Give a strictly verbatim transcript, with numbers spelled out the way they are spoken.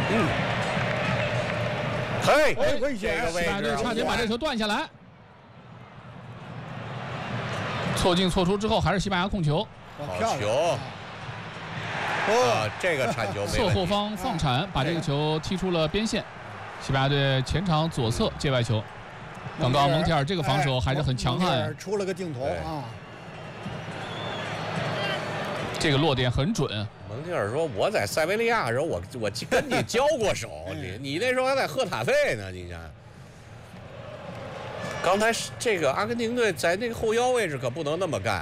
嗯，嘿， 哎，危险！ 这个位西班牙队置差点把这球断下来。错进错出之后，还是西班牙控球。 好球！啊，这个铲球没侧后方放铲，把这个球踢出了边线。西班牙队前场左侧界外球。刚刚蒙铁尔这个防守还是很强悍， 出了个镜头啊。 这个落点很准。 蒙铁尔说：“我在塞维利亚的时候，我我跟你交过手，你你那时候还在赫塔费呢，你想。”刚才这个阿根廷队在那个后腰位置可不能那么干。